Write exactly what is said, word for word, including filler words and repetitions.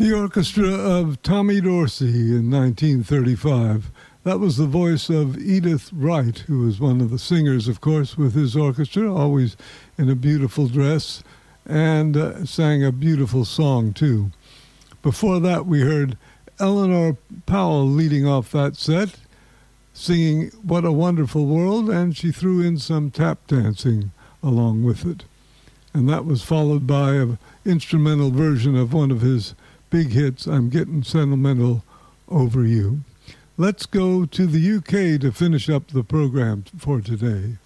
The orchestra of Tommy Dorsey in nineteen thirty-five. That was the voice of Edith Wright, who was one of the singers, of course, with his orchestra, always in a beautiful dress, and uh, sang a beautiful song, too. Before that, we heard Eleanor Powell leading off that set, singing What a Wonderful World, and she threw in some tap dancing along with it. And that was followed by an instrumental version of one of his big hits, I'm Getting Sentimental Over You. Let's go to the U K to finish up the program for today.